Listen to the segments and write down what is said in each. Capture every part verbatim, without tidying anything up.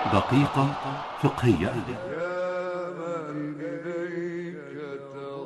دقيقة فقهية. يا من إليك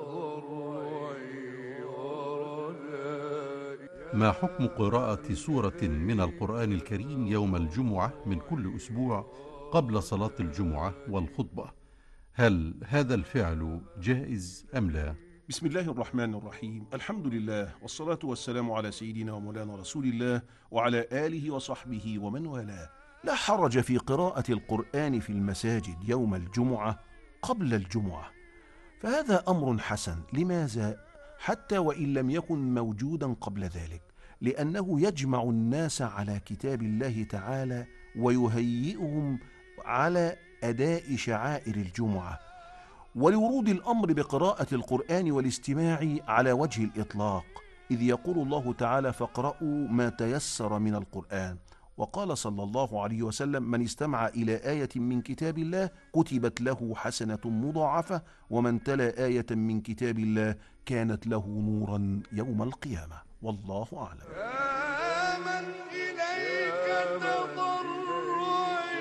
تضرعي ورجائي. ما حكم قراءة سورة من القرآن الكريم يوم الجمعة من كل أسبوع قبل صلاة الجمعة والخطبة؟ هل هذا الفعل جائز أم لا؟ بسم الله الرحمن الرحيم. الحمد لله والصلاة والسلام على سيدنا ومولانا رسول الله وعلى آله وصحبه ومن والاه. لا حرج في قراءة القرآن في المساجد يوم الجمعة قبل الجمعة، فهذا أمر حسن. لماذا؟ حتى وإن لم يكن موجودا قبل ذلك، لأنه يجمع الناس على كتاب الله تعالى ويهيئهم على أداء شعائر الجمعة، ولورود الأمر بقراءة القرآن والاستماع على وجه الإطلاق، إذ يقول الله تعالى: فاقرأوا ما تيسر من القرآن. وقال صلى الله عليه وسلم: من استمع إلى آية من كتاب الله كتبت له حسنة مضاعفة، ومن تلا آية من كتاب الله كانت له نورا يوم القيامة. والله أعلم. يا من إليك تضرعي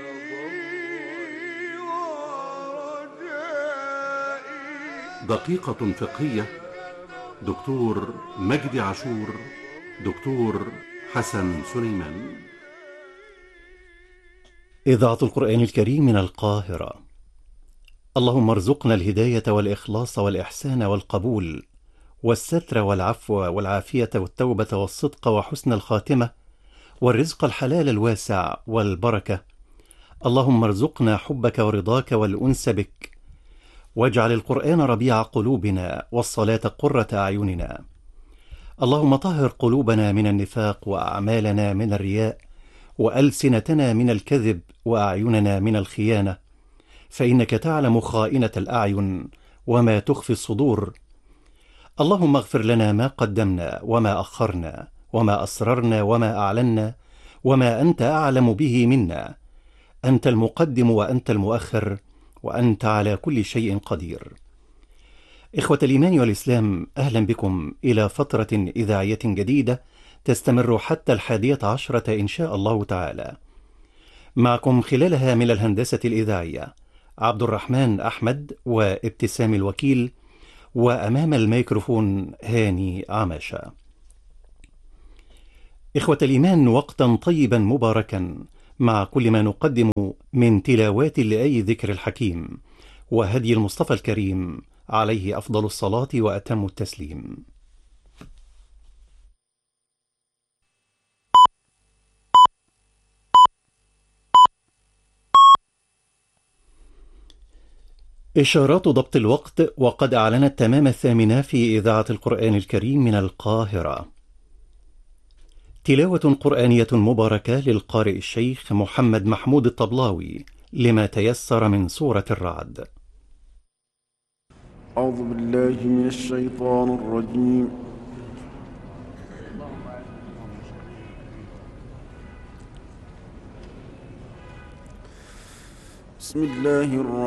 ورجائي. دقيقة فقهية. دكتور مجدي عاشور، دكتور حسن سليمان. إذاعة القرآن الكريم من القاهرة. اللهم ارزقنا الهداية والإخلاص والإحسان والقبول والستر والعفو والعافية والتوبة والصدق وحسن الخاتمة والرزق الحلال الواسع والبركة. اللهم ارزقنا حبك ورضاك والأنس بك، واجعل القرآن ربيع قلوبنا والصلاة قرة أعيننا. اللهم طهر قلوبنا من النفاق وأعمالنا من الرياء وألسنتنا من الكذب وأعيننا من الخيانة، فإنك تعلم خائنة الأعين وما تخفي الصدور. اللهم اغفر لنا ما قدمنا وما أخرنا وما أسررنا وما أعلنا وما أنت أعلم به منا. أنت المقدم وأنت المؤخر وأنت على كل شيء قدير. إخوة الإيمان والإسلام، أهلا بكم إلى فترة إذاعية جديدة تستمر حتى الحادية عشرة إن شاء الله تعالى. معكم خلالها من الهندسة الإذاعية عبد الرحمن أحمد وابتسام الوكيل، وأمام الميكروفون هاني عماشة. إخوة الإيمان، وقتا طيبا مباركا مع كل ما نقدم من تلاوات لآي ذكر الحكيم وهدي المصطفى الكريم عليه أفضل الصلاة وأتم التسليم. إشارات ضبط الوقت، وقد أعلنت تمام الثامنة في إذاعة القرآن الكريم من القاهرة. تلاوة قرآنية مباركة للقارئ الشيخ محمد محمود الطبلاوي لما تيسر من سورة الرعد. أعوذ بالله من الشيطان الرجيم. بسم الله الرحمن